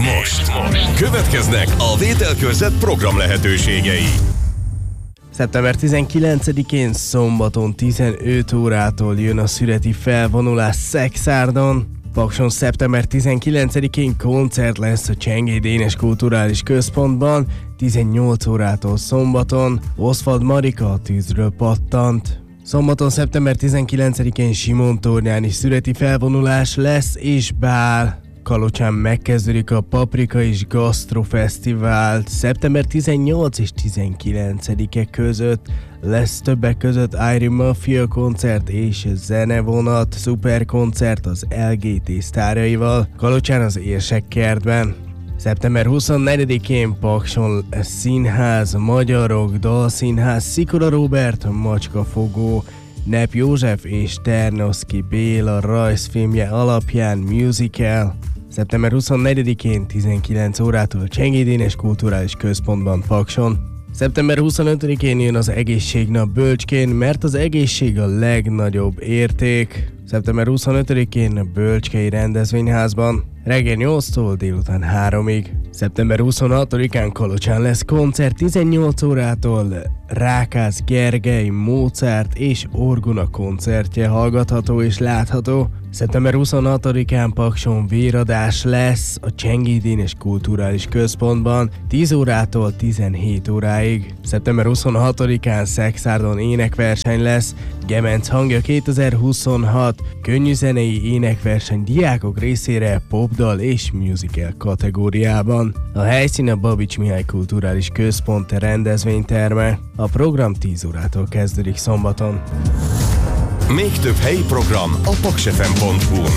most. Következnek a vételkörzet program lehetőségei. Szeptember 19-én szombaton 15 órától jön a szüreti felvonulás Szekszárdon. Pakson szeptember 19-én koncert lesz a Csengéd Énes Kulturális Központban, 18 órától szombaton Oswald Marika a tűzről pattant. Szombaton szeptember 19-én Simon-tornyán is szüreti felvonulás lesz és bál. Kalocsán megkezdődik a Paprika és Gasztrofesztivál. Szeptember 18 és 19-e között lesz többek között Irie Mafia koncert és zenevonat szuperkoncert az LGT sztárjaival Kalocsán az Érsek kertben. Szeptember 24-én Pakson színház, Magyarok, Dalszínház, Szikora Róbert, Macskafogó, Nepp József és Ternoszky Béla rajzfilmje alapján musical. Szeptember 24-én 19 órától Csengéd Énes Kulturális Központban Pakson. Szeptember 25-én jön az egészségnap Bölcskén, mert az egészség a legnagyobb érték. Szeptember 25-én Bölcskei rendezvényházban, reggel 8-tól délután 3-ig. Szeptember 26-án Kalocsán lesz koncert 18 órától, Rákász Gergely, Mozart és Orgona koncertje hallgatható és látható. Szeptember 26-án Pakson véradás lesz a Csengéd Énes Kulturális Központban 10 órától 17 óráig. Szeptember 26-án Szekszárdon énekverseny lesz, Gemenc hangja 2026, könnyűzenei énekverseny diákok részére popdal és musical kategóriában. A helyszín a Babics Mihály Kulturális Központ rendezvényterme. A program 10 órától kezdődik szombaton. Még több helyi program a paksfm.hu-n.